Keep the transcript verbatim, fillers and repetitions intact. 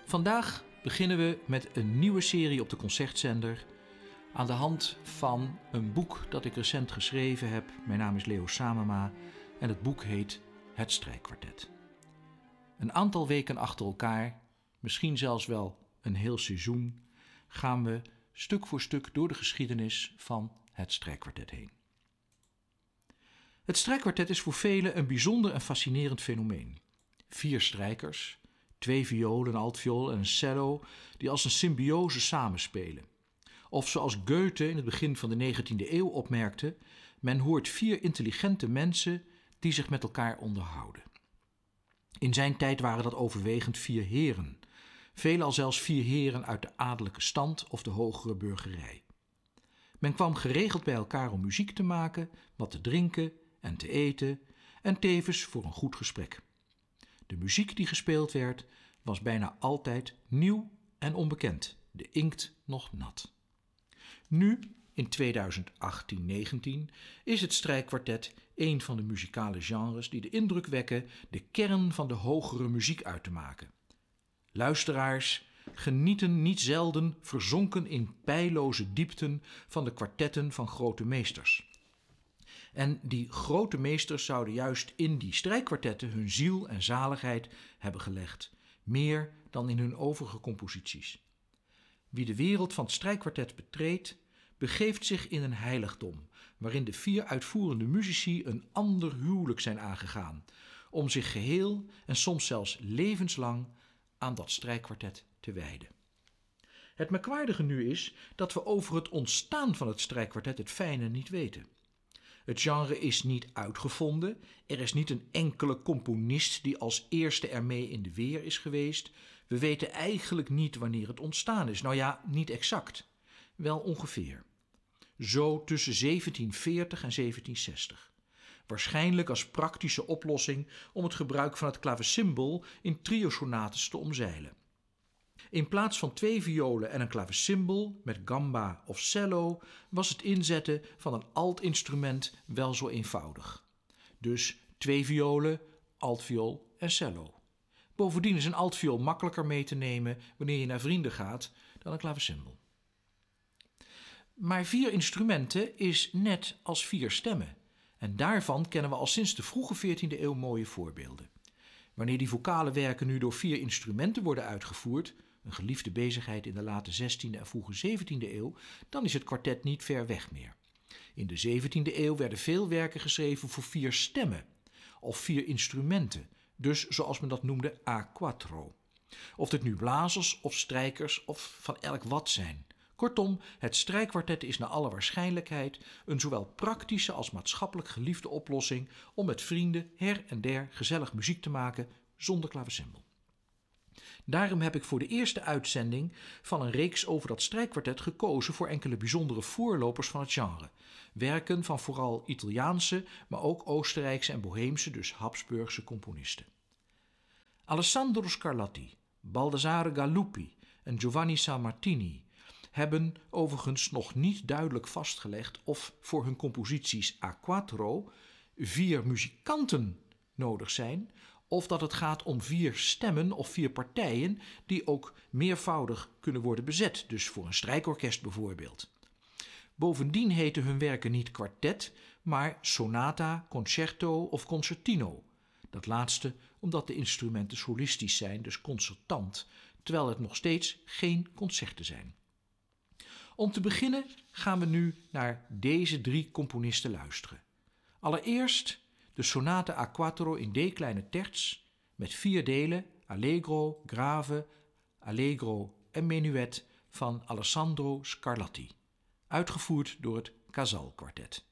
Vandaag beginnen we met een nieuwe serie op de Concertzender aan de hand van een boek dat ik recent geschreven heb. Mijn naam is Leo Samema en het boek heet Het Strijkkwartet. Een aantal weken achter elkaar, misschien zelfs wel een heel seizoen, gaan we stuk voor stuk door de geschiedenis van het strijkkwartet heen. Het strijkkwartet is voor velen een bijzonder en fascinerend fenomeen. Vier strijkers, twee violen, een altviool en een cello die als een symbiose samenspelen. Of zoals Goethe in het begin van de negentiende eeuw opmerkte, men hoort vier intelligente mensen die zich met elkaar onderhouden. In zijn tijd waren dat overwegend vier heren, veelal zelfs vier heren uit de adellijke stand of de hogere burgerij. Men kwam geregeld bij elkaar om muziek te maken, wat te drinken en te eten en tevens voor een goed gesprek. De muziek die gespeeld werd was bijna altijd nieuw en onbekend, de inkt nog nat. Nu, in tweeduizend achttien negentien, is het strijkkwartet een van de muzikale genres die de indruk wekken de kern van de hogere muziek uit te maken. Luisteraars genieten niet zelden verzonken in peilloze diepten van de kwartetten van grote meesters. En die grote meesters zouden juist in die strijkkwartetten hun ziel en zaligheid hebben gelegd, meer dan in hun overige composities. Wie de wereld van het strijkkwartet betreedt, begeeft zich in een heiligdom, waarin de vier uitvoerende muzici een ander huwelijk zijn aangegaan, om zich geheel en soms zelfs levenslang aan dat strijkkwartet te wijden. Het merkwaardige nu is dat we over het ontstaan van het strijkkwartet het fijne niet weten. Het genre is niet uitgevonden, er is niet een enkele componist die als eerste ermee in de weer is geweest. We weten eigenlijk niet wanneer het ontstaan is. Nou ja, niet exact, wel ongeveer. Zo tussen zeventien veertig en zeventien zestig. Waarschijnlijk als praktische oplossing om het gebruik van het klavecimbal in triosonates te omzeilen. In plaats van twee violen en een klavecimbal met gamba of cello was het inzetten van een altinstrument wel zo eenvoudig. Dus twee violen, altviool en cello. Bovendien is een altviool makkelijker mee te nemen wanneer je naar vrienden gaat dan een klavecimbal. Maar vier instrumenten is net als vier stemmen. En daarvan kennen we al sinds de vroege veertiende eeuw mooie voorbeelden. Wanneer die vocale werken nu door vier instrumenten worden uitgevoerd, een geliefde bezigheid in de late zestiende en vroege zeventiende eeuw, dan is het kwartet niet ver weg meer. In de zeventiende eeuw werden veel werken geschreven voor vier stemmen of vier instrumenten, dus zoals men dat noemde a quattro. Of dit nu blazers of strijkers of van elk wat zijn. Kortom, het strijkkwartet is naar alle waarschijnlijkheid een zowel praktische als maatschappelijk geliefde oplossing om met vrienden her en der gezellig muziek te maken zonder klavecimbal. Daarom heb ik voor de eerste uitzending van een reeks over dat strijkkwartet gekozen voor enkele bijzondere voorlopers van het genre. Werken van vooral Italiaanse, maar ook Oostenrijkse en Boheemse, dus Habsburgse componisten. Alessandro Scarlatti, Baldassare Galuppi en Giovanni Sammartini hebben overigens nog niet duidelijk vastgelegd of voor hun composities a quattro vier muzikanten nodig zijn, of dat het gaat om vier stemmen of vier partijen die ook meervoudig kunnen worden bezet, dus voor een strijkorkest bijvoorbeeld. Bovendien heten hun werken niet kwartet, maar sonata, concerto of concertino. Dat laatste omdat de instrumenten solistisch zijn, dus concertant, terwijl het nog steeds geen concerten zijn. Om te beginnen gaan we nu naar deze drie componisten luisteren. Allereerst de sonate a quattro in D kleine terts met vier delen, allegro, grave, allegro en menuet van Alessandro Scarlatti, uitgevoerd door het Casal Kwartet.